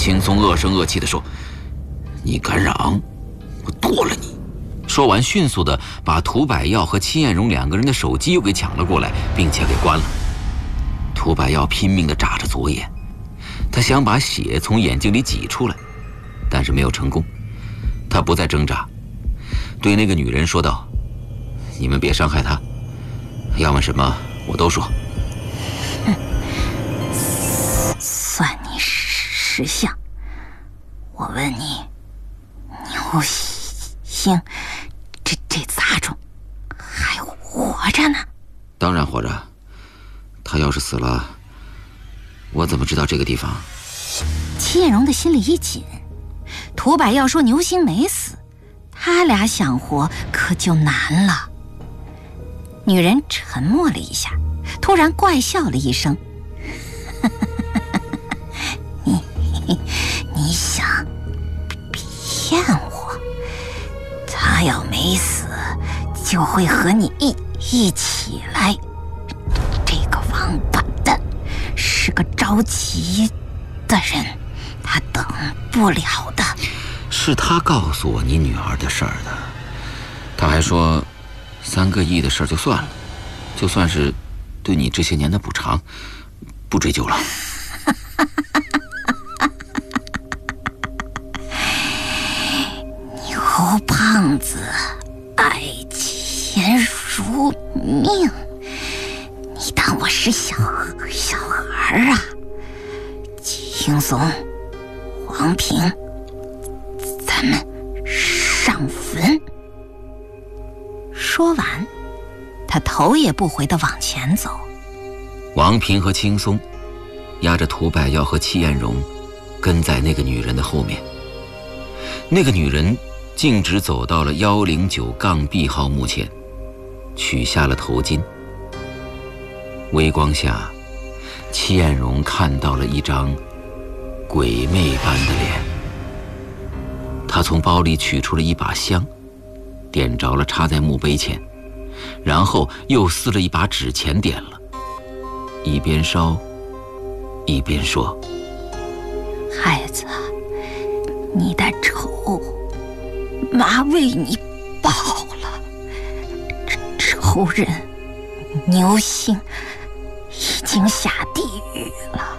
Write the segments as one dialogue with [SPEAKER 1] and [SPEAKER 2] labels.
[SPEAKER 1] 轻松恶声恶气地说：“你敢嚷，我剁了你！”说完，迅速地把涂百耀和戚艳荣2个人的手机又给抢了过来，并且给关了。涂百耀拼命地眨着左眼，他想把血从眼睛里挤出来，但是没有成功。他不再挣扎，对那个女人说道：“你们别伤害她，要问什么我都说。”
[SPEAKER 2] 算你识相。我问你，牛星这杂种还活着呢？
[SPEAKER 1] 当然活着。他要是死了，我怎么知道这个地方？
[SPEAKER 2] 戚艳荣的心里一紧。涂百耀说牛星没死，他俩想活可就难了。女人沉默了一下，突然怪笑了一声：“你想骗我？他要没死，就会和你一起来。这个王八蛋是个着急的人，他等不了的。”
[SPEAKER 1] 是他告诉我你女儿的事儿的。他还说3个亿的事儿就算了，就算是对你这些年的补偿，不追究了。
[SPEAKER 2] 牛胖子爱钱如命，你当我是小孩啊？青松、黄平，咱们上坟。说完，他头也不回地往前走。
[SPEAKER 1] 王平和青松押着涂百耀和戚艳荣跟在那个女人的后面。那个女人径直走到了109-B 号墓前，取下了头巾。微光下，戚艳荣看到了一张鬼魅般的脸。她从包里取出了一把香，点着了，插在墓碑前，然后又撕了一把纸钱点了，一边烧一边说：“
[SPEAKER 2] 孩子，你的仇妈为你报了。仇人牛星已经下地狱了，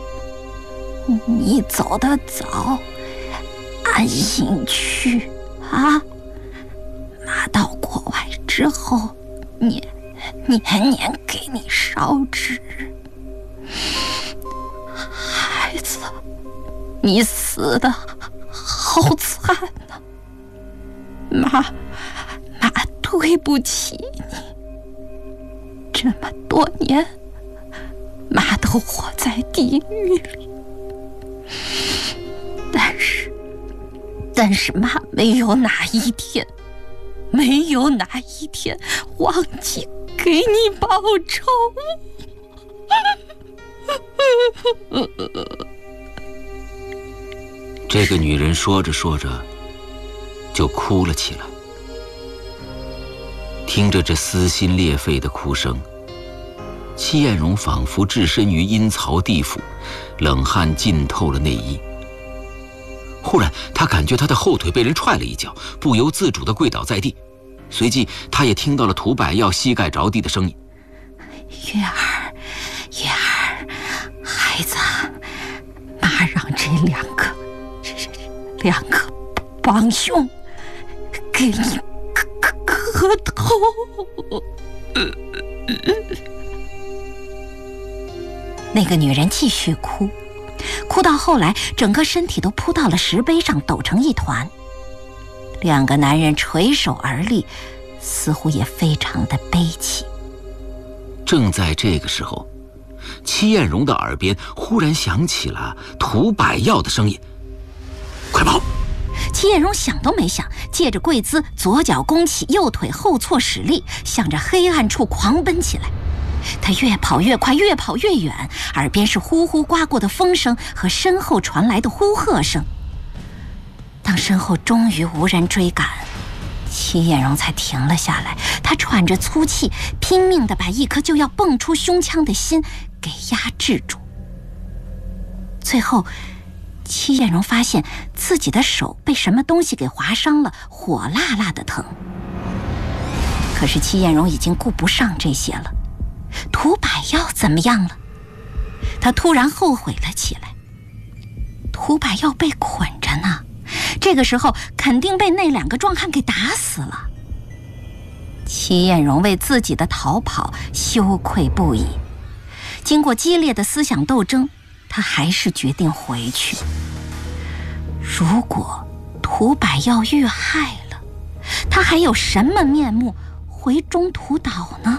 [SPEAKER 2] 你走得早，安心去啊。妈到国外之后，年年给你烧纸。孩子，你死得好惨呐！妈对不起你，这么多年，妈都活在地狱里。但是妈没有哪一天忘记给你报仇。
[SPEAKER 1] 这个女人说着说着就哭了起来。听着这撕心裂肺的哭声，戚艳荣仿佛置身于阴曹地府，冷汗浸透了内衣。忽然她感觉她的后腿被人踹了一脚，不由自主地跪倒在地。随即她也听到了涂百耀膝盖着地的声音：“
[SPEAKER 2] 月儿，孩子，妈让这两个帮凶给你磕头。”那个女人继续哭，哭到后来整个身体都扑到了石碑上，抖成一团。两个男人垂手而立，似乎也非常的悲戚。
[SPEAKER 1] 正在这个时候，戚艳荣的耳边忽然响起了涂百耀的声音：“快跑！”
[SPEAKER 2] 戚艳荣想都没想，借着跪姿，左脚弓起，右腿后错使力，向着黑暗处狂奔起来。他越跑越快，越跑越远，耳边是呼呼刮过的风声和身后传来的呼喝声。当身后终于无人追赶，戚艳荣才停了下来。他喘着粗气，拼命地把一颗就要蹦出胸腔的心给压制住。最后， 戚艳荣发现自己的手被什么东西给划伤了，火辣辣的疼。可是戚艳荣已经顾不上这些了，涂百药怎么样了？她突然后悔了起来。涂百药被捆着呢，这个时候肯定被那2个壮汉给打死了。戚艳荣为自己的逃跑羞愧不已，经过激烈的思想斗争，她还是决定回去。如果涂百药遇害了，她还有什么面目回中途岛呢？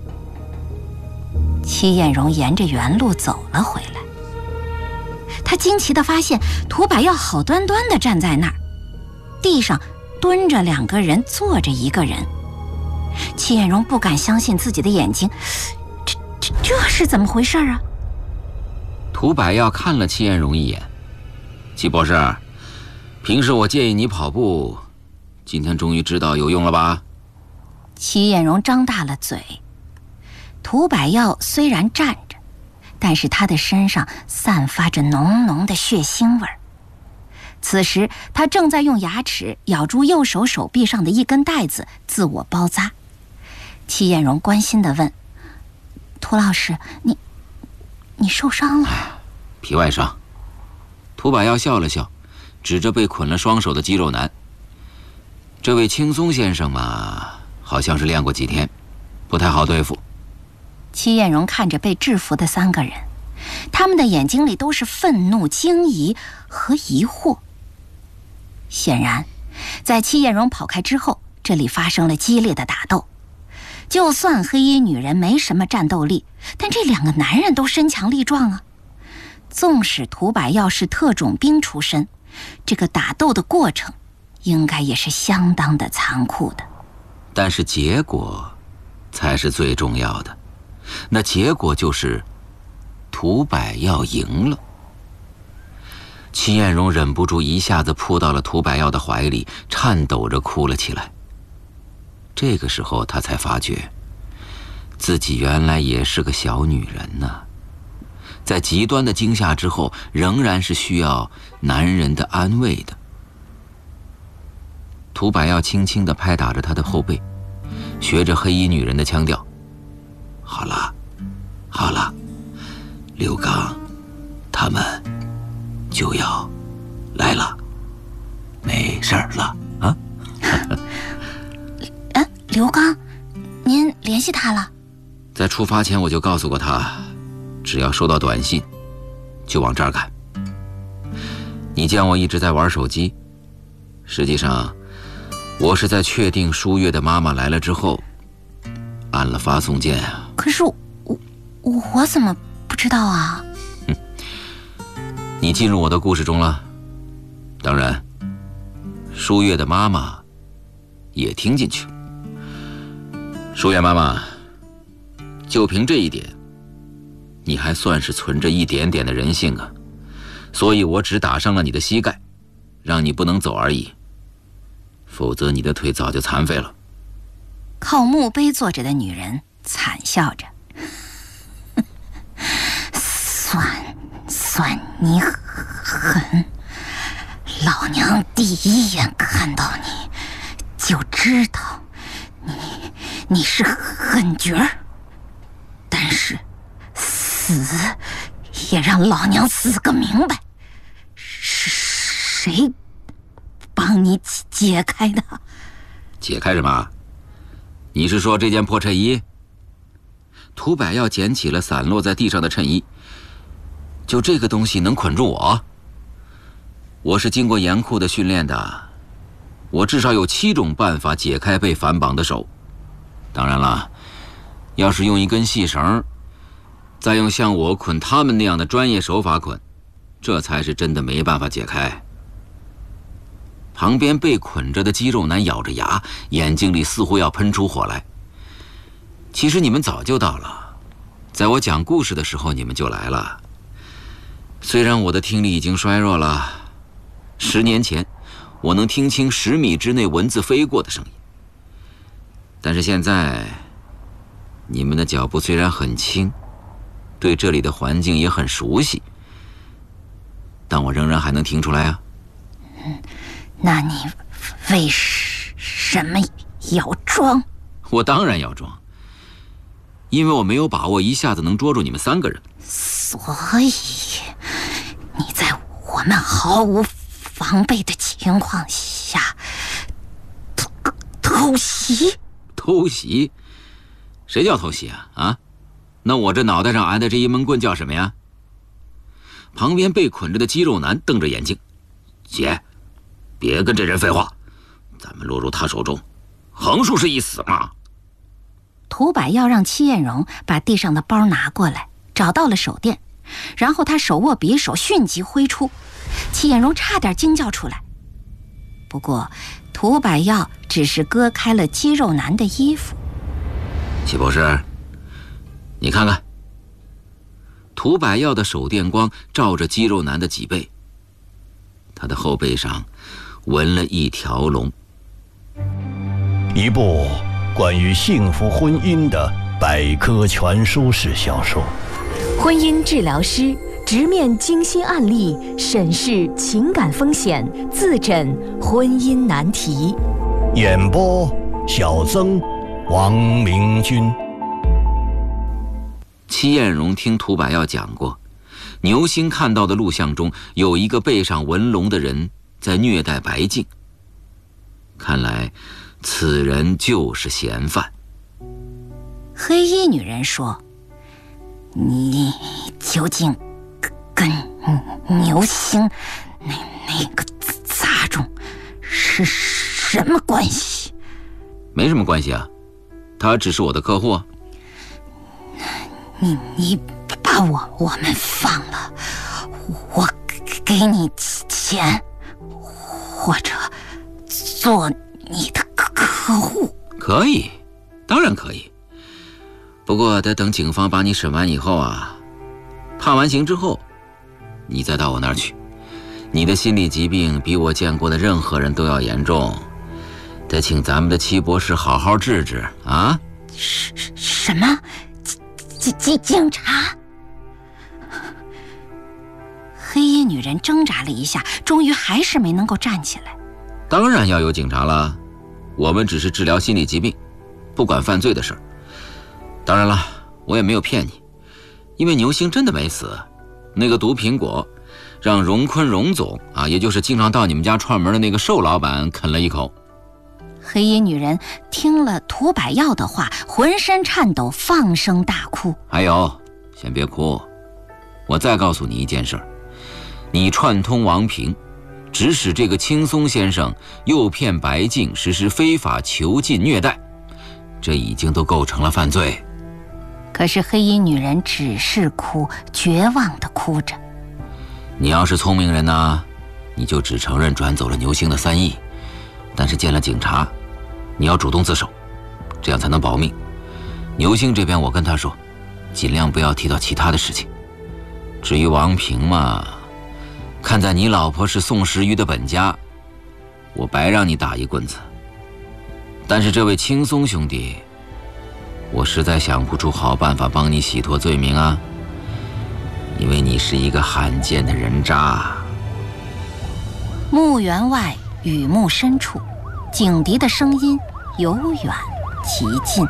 [SPEAKER 2] 戚艳荣沿着原路走了回来，她惊奇地发现涂百药好端端地站在那儿，地上蹲着2个人，坐着1个人。戚艳荣不敢相信自己的眼睛，这是怎么回事啊？
[SPEAKER 1] 涂百药看了戚艳荣一眼，戚博士，平时我建议你跑步，今天终于知道有用了吧？
[SPEAKER 2] 戚艳荣张大了嘴。涂百药虽然站着，但是他的身上散发着浓浓的血腥味儿。此时他正在用牙齿咬住右手手臂上的一根带子，自我包扎。戚艳荣关心地问：涂老师，你受伤了？
[SPEAKER 1] 皮外伤。涂百药笑了笑，指着被捆了双手的肌肉男：这位青松先生嘛，好像是练过几天，不太好对付。
[SPEAKER 2] 戚艳荣看着被制服的3个人，他们的眼睛里都是愤怒、惊疑和疑惑。显然，在戚艳荣跑开之后，这里发生了激烈的打斗。就算黑衣女人没什么战斗力，但这2个男人都身强力壮啊。纵使涂百药是特种兵出身，这个打斗的过程应该也是相当的残酷的。
[SPEAKER 1] 但是结果才是最重要的，那结果就是涂百药赢了。戚艳荣忍不住一下子扑到了涂百药的怀里，颤抖着哭了起来。这个时候她才发觉，自己原来也是个小女人呢，在极端的惊吓之后，仍然是需要男人的安慰的。涂百药轻轻地拍打着她的后背，学着黑衣女人的腔调：好了，好了，刘刚，他们就要来了，没事儿了啊。
[SPEAKER 2] 刘刚，您联系他了？
[SPEAKER 1] 在出发前我就告诉过他，只要收到短信，就往这儿赶。你见我一直在玩手机，实际上，我是在确定舒月的妈妈来了之后，按了发送键啊。
[SPEAKER 2] 可是我怎么不知道啊？
[SPEAKER 1] 你进入我的故事中了，当然，舒月的妈妈也听进去了。舒月妈妈，就凭这一点，你还算是存着一点点的人性啊，所以我只打伤了你的膝盖，让你不能走而已，否则你的腿早就残废了。
[SPEAKER 2] 靠墓碑坐着的女人惨笑着：算你狠，老娘第一眼看到你就知道你是狠角儿，但是死也让老娘死个明白。是谁帮你解开的？
[SPEAKER 1] 解开什么？你是说这件破衬衣？涂百药捡起了散落在地上的衬衣。就这个东西能捆住我？我是经过严酷的训练的，我至少有7种办法解开被反绑的手。当然了，要是用一根细绳，再用像我捆他们那样的专业手法捆，这才是真的没办法解开。旁边被捆着的肌肉男咬着牙，眼睛里似乎要喷出火来。其实你们早就到了，在我讲故事的时候你们就来了。虽然我的听力已经衰弱了，10年前我能听清10米之内蚊子飞过的声音，但是现在你们的脚步虽然很轻，对这里的环境也很熟悉， 但我仍然还能听出来啊。
[SPEAKER 2] 那你为什么要装？
[SPEAKER 1] 我当然要装，因为我没有把握一下子能捉住你们3个人。
[SPEAKER 2] 所以你在我们毫无防备的情况下偷袭？
[SPEAKER 1] 偷袭？谁叫偷袭啊？啊？那我这脑袋上挨的这一闷棍叫什么呀？旁边被捆着的肌肉男瞪着眼睛：“姐，别跟这人废话，咱们落入他手中，横竖是一死嘛。”
[SPEAKER 2] 涂百耀让戚艳荣把地上的包拿过来，找到了手电，然后他手握匕首迅疾挥出，戚艳荣差点惊叫出来。不过涂百耀只是割开了肌肉男的衣服。
[SPEAKER 1] 戚博士，你看看，涂百耀的手电光照着肌肉男的脊背，他的后背上纹了一条龙。
[SPEAKER 3] 一部关于幸福婚姻的百科全书式小说。
[SPEAKER 4] 婚姻治疗师直面精心案例，审视情感风险，自诊婚姻难题。
[SPEAKER 3] 演播：小曾、王明君。
[SPEAKER 1] 戚艳荣听涂百耀讲过，牛星看到的录像中有一个背上纹龙的人在虐待白净，看来此人就是嫌犯。
[SPEAKER 2] 黑衣女人说：“你究竟跟牛星那个杂种是什么关系？”
[SPEAKER 1] 没什么关系啊，他只是我的客户啊。
[SPEAKER 2] 你把我们放了，我给你钱，或者做你的客户。
[SPEAKER 1] 可以，当然可以。不过得等警方把你审完以后啊，判完刑之后，你再到我那儿去。你的心理疾病比我见过的任何人都要严重，得请咱们的戚博士好好治治啊！
[SPEAKER 2] 什么？警察？黑衣女人挣扎了一下，终于还是没能够站起来。
[SPEAKER 1] 当然要有警察了，我们只是治疗心理疾病，不管犯罪的事儿。当然了，我也没有骗你，因为牛星真的没死，那个毒苹果让荣坤荣总啊，也就是经常到你们家串门的那个瘦老板啃了一口。
[SPEAKER 2] 黑衣女人听了涂百耀的话，浑身颤抖，放声大哭。
[SPEAKER 1] 还有，先别哭，我再告诉你一件事儿，你串通王平，指使这个青松先生诱骗白净实施非法囚禁虐待，这已经都构成了犯罪。
[SPEAKER 2] 可是黑衣女人只是哭，绝望地哭着。
[SPEAKER 1] 你要是聪明人呢，你就只承认转走了牛星的3亿，但是见了警察，你要主动自首，这样才能保命。牛星这边我跟他说，尽量不要提到其他的事情。至于王平嘛，看在你老婆是宋时瑜的本家，我白让你打一棍子。但是这位青松兄弟，我实在想不出好办法帮你洗脱罪名啊，因为你是一个罕见的人渣。
[SPEAKER 2] 墓园外雨幕深处，警笛的声音由远及近。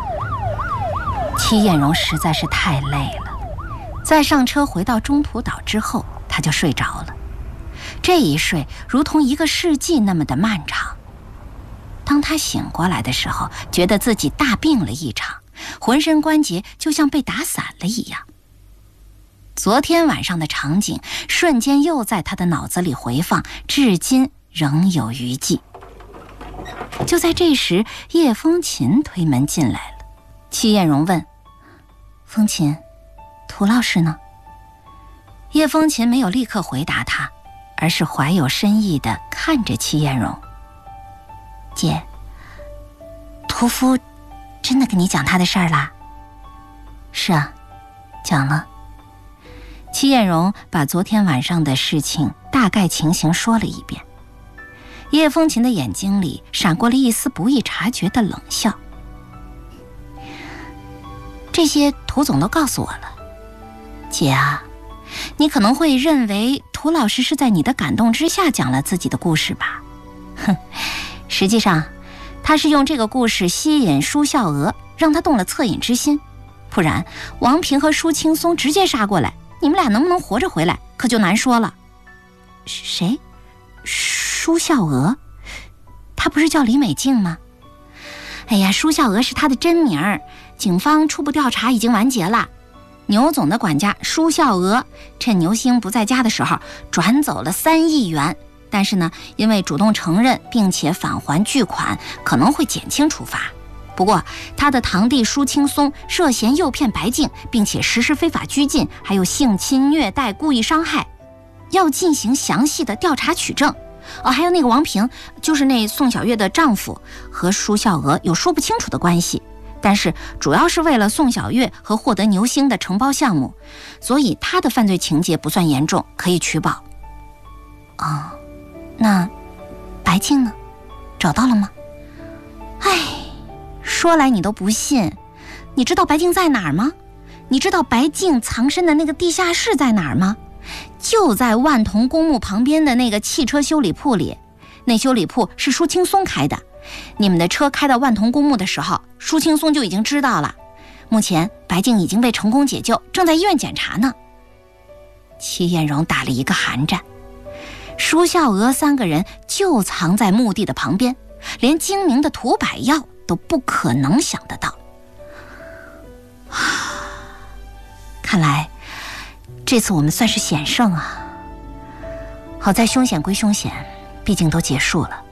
[SPEAKER 2] 戚艳荣实在是太累了，在上车回到中途岛之后，他就睡着了。这一睡如同1个世纪那么的漫长。当他醒过来的时候，觉得自己大病了一场，浑身关节就像被打散了一样。昨天晚上的场景瞬间又在他的脑子里回放，至今仍有余悸。就在这时，叶风琴推门进来了。戚艳荣问：“风琴，涂老师呢？”叶风琴没有立刻回答他，而是怀有深意地看着戚艳荣。姐，屠夫真的跟你讲他的事儿啦？是啊，讲了。戚艳荣把昨天晚上的事情大概情形说了一遍。叶风琴的眼睛里闪过了一丝不易察觉的冷笑。这些涂总都告诉我了。姐啊， 你可能会认为涂老师是在你的感动之下讲了自己的故事吧？哼，实际上他是用这个故事吸引舒孝娥，让他动了恻隐之心。不然王平和舒青松直接杀过来，你们俩能不能活着回来可就难说了。谁？舒孝娥？她不是叫李美静吗？哎呀，舒孝娥是她的真名儿，警方初步调查已经完结了。牛总的管家舒孝娥趁牛星不在家的时候转走了3亿元，但是呢，因为主动承认并且返还巨款，可能会减轻处罚。不过他的堂弟舒青松涉嫌诱骗白静，并且实施非法拘禁，还有性侵、虐待、故意伤害，要进行详细的调查取证。还有那个王平，就是那宋小月的丈夫，和舒孝娥有说不清楚的关系，但是主要是为了宋小月和获得牛星的承包项目，所以他的犯罪情节不算严重，可以取保。那白静呢？找到了吗？说来你都不信，你知道白静在哪儿吗？你知道白静藏身的那个地下室在哪儿吗？就在万同公墓旁边的那个汽车修理铺里。那修理铺是舒青松开的，你们的车开到万同公墓的时候，舒青松就已经知道了。目前白静已经被成功解救，正在医院检查呢。戚艳荣打了一个寒战，舒孝娥3个人就藏在墓地的旁边，连精明的涂百药都不可能想得到。看来这次我们算是险胜啊！好在凶险归凶险，毕竟都结束了。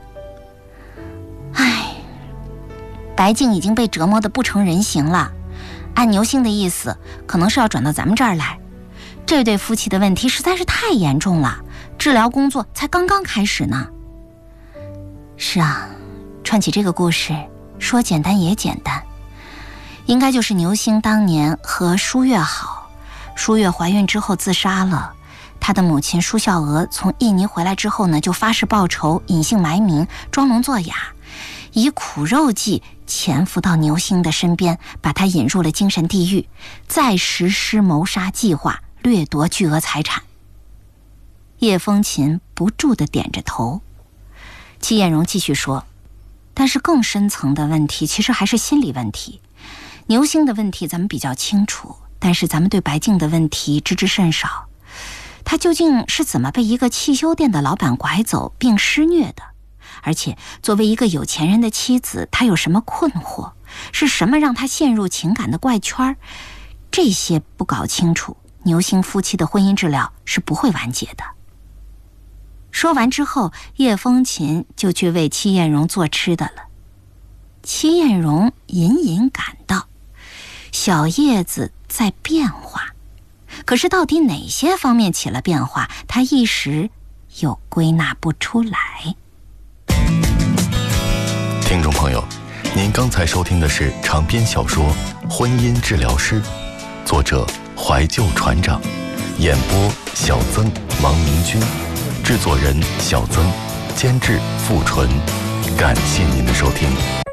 [SPEAKER 2] 白静已经被折磨得不成人形了，按牛星的意思，可能是要转到咱们这儿来。这对夫妻的问题实在是太严重了，治疗工作才刚刚开始呢。是啊，串起这个故事，说简单也简单，应该就是牛星当年和舒月好，舒月怀孕之后自杀了，他的母亲舒孝娥从印尼回来之后呢，就发誓报仇，隐姓埋名，装聋作哑，以苦肉计潜伏到牛星的身边，把他引入了精神地狱，再实施谋杀计划，掠夺巨额财产。叶风琴不住地点着头。戚艳荣继续说，但是更深层的问题其实还是心理问题。牛星的问题咱们比较清楚，但是咱们对白静的问题知之甚少。他究竟是怎么被一个汽修店的老板拐走并施虐的？而且作为一个有钱人的妻子，他有什么困惑？是什么让他陷入情感的怪圈？这些不搞清楚，牛星夫妻的婚姻治疗是不会完结的。说完之后，叶风琴就去为戚艳荣做吃的了。戚艳荣隐隐感到小叶子在变化，可是到底哪些方面起了变化，他一时又归纳不出来。
[SPEAKER 5] 听众朋友，您刚才收听的是长篇小说《婚姻治疗师》，作者怀旧船长，演播小曾、王明君，制作人小曾，监制付纯。感谢您的收听。